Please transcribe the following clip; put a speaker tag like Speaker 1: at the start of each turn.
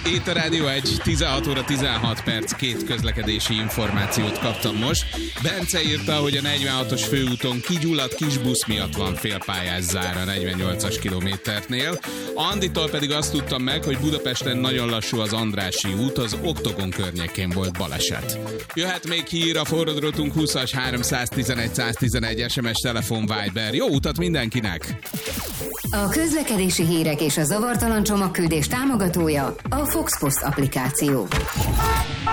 Speaker 1: Itt a Rádió 1, 16 óra 16 perc, 2 közlekedési információt kaptam most. Bence írta, hogy a 46-os főúton kigyulladt kisbusz miatt van félpályás zár a 48-as kilométernél. Anditól pedig azt tudtam meg, hogy Budapesten nagyon lassú az Andrássy út, az Oktogon környékén volt baleset. Jöhet még hír a forradrotunk 20-as 311 111 SMS telefon Viber. Jó utat mindenkinek!
Speaker 2: A közlekedési hírek és a zavartalan csomagküldés támogatója a Fox Post applikáció.